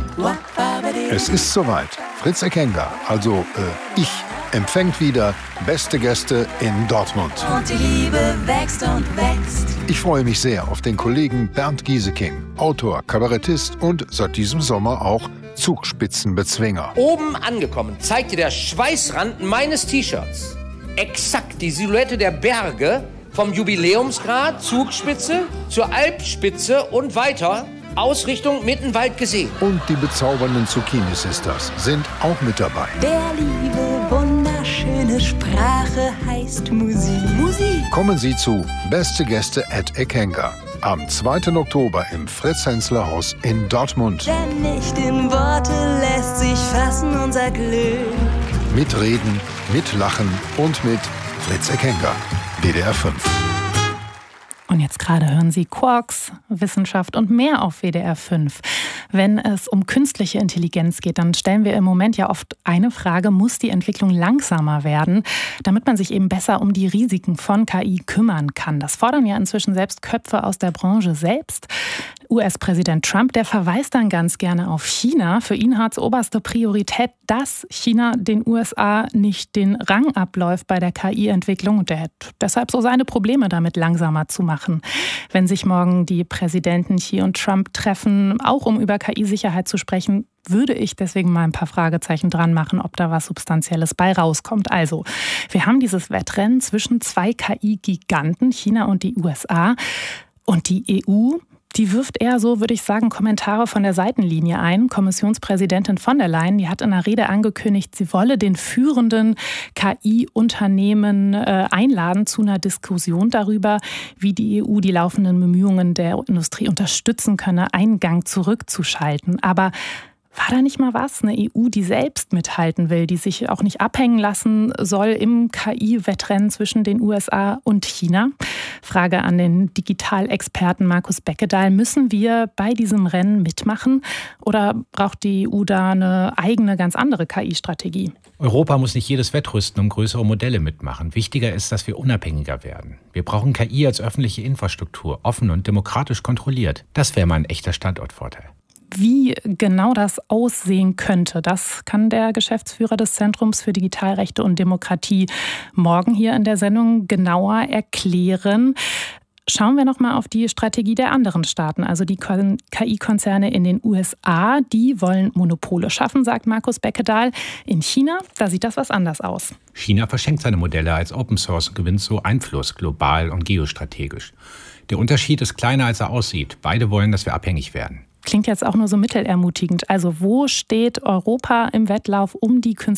Es ist soweit. Fritz Eckenger, also ich, empfängt wieder beste Gäste in Dortmund. Und die Liebe wächst und wächst. Ich freue mich sehr auf den Kollegen Bernd Gieseking, Autor, Kabarettist und seit diesem Sommer auch Zugspitzenbezwinger. Oben angekommen zeigt dir der Schweißrand meines T-Shirts exakt die Silhouette der Berge vom Jubiläumsgrat, Zugspitze zur Alpspitze und weiter aus Richtung Mittenwald gesehen. Und die bezaubernden Zucchini Sisters sind auch mit dabei. Der Liebe wunderschöne Sprache heißt Musik. Kommen Sie zu Beste Gäste at Eckenger am 2. Oktober im Fritz-Hensler-Haus in Dortmund. Denn nicht in Worte lässt sich fassen unser Glück. Mitreden, mitlachen und mit Fritz Eckenger, WDR 5. Und jetzt gerade hören Sie Quarks, Wissenschaft und mehr auf WDR 5. Wenn es um künstliche Intelligenz geht, dann stellen wir im Moment ja oft eine Frage: Muss die Entwicklung langsamer werden, damit man sich eben besser um die Risiken von KI kümmern kann? Das fordern ja inzwischen selbst Köpfe aus der Branche selbst. US-Präsident Trump, der verweist dann ganz gerne auf China. Für ihn hat es oberste Priorität, dass China den USA nicht den Rang abläuft bei der KI-Entwicklung. Und der hat deshalb so seine Probleme damit, langsamer zu machen. Wenn sich morgen die Präsidenten Xi und Trump treffen, auch um über KI-Sicherheit zu sprechen, würde ich deswegen mal ein paar Fragezeichen dran machen, ob da was Substanzielles bei rauskommt. Also, wir haben dieses Wettrennen zwischen zwei KI-Giganten, China und die USA. Und die EU, die wirft eher so, würde ich sagen, Kommentare von der Seitenlinie ein. Kommissionspräsidentin von der Leyen, die hat in einer Rede angekündigt, sie wolle den führenden KI-Unternehmen einladen zu einer Diskussion darüber, wie die EU die laufenden Bemühungen der Industrie unterstützen könne, einen Gang zurückzuschalten. Aber war da nicht mal was? Eine EU, die selbst mithalten will, die sich auch nicht abhängen lassen soll im KI-Wettrennen zwischen den USA und China? Frage an den Digitalexperten Markus Beckedahl. Müssen wir bei diesem Rennen mitmachen oder braucht die EU da eine eigene, ganz andere KI-Strategie? Europa muss nicht jedes wettrüsten, um größere Modelle mitmachen. Wichtiger ist, dass wir unabhängiger werden. Wir brauchen KI als öffentliche Infrastruktur, offen und demokratisch kontrolliert. Das wäre mal ein echter Standortvorteil. Wie genau das aussehen könnte, das kann der Geschäftsführer des Zentrums für Digitalrechte und Demokratie morgen hier in der Sendung genauer erklären. Schauen wir noch mal auf die Strategie der anderen Staaten, also die KI-Konzerne in den USA. Die wollen Monopole schaffen, sagt Markus Beckedahl. In China, da sieht das was anders aus. China verschenkt seine Modelle als Open Source und gewinnt so Einfluss global und geostrategisch. Der Unterschied ist kleiner, als er aussieht. Beide wollen, dass wir abhängig werden. Klingt jetzt auch nur so mittelermutigend. Also wo steht Europa im Wettlauf um die künstliche